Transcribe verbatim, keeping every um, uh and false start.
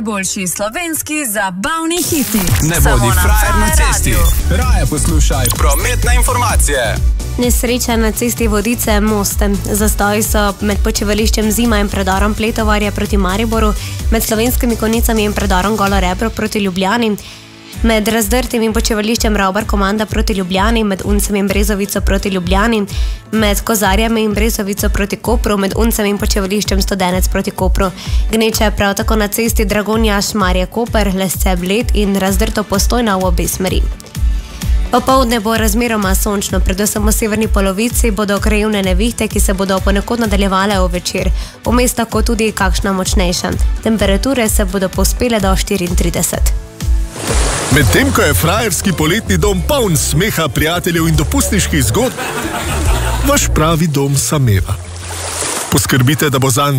Najboljši slovenski zabavni hiti. Ne bodi frajer na cesti. Raje poslušaj prometne informacije. Nesreča na cesti Vodice-Most. Zastoji so med počivališčem Zima in predorom Pletovarja proti Mariboru, med Slovenskimi Konjicami in predorom Golo Rebro proti Ljubljani, med razdrtim in počivališčem Ravbar Komanda proti Ljubljani, med Uncem in Brezovico proti Ljubljani, med Kozarjami in Brezovico proti Kopru, med Uncem in počivališčem Studenec proti Kopru. Gneča je prav tako na cesti Dragonja Šmarje Koper, Lesce Bled in razdrto Postojna v obe smeri. Popoldne bo razmeroma sončno, predvsem v severni polovici bodo krajevne nevihte, ki se bodo ponekod nadaljevale v večer. Vmes tako tudi kakšna močnejša. Temperature se bodo povzpele do štiriintrideset. Medtem ko je frajerski poletni dom poln smeha, prijateljev in dopustniških zgodb, vaš pravi dom sameva. Poskrbite, da bo zanj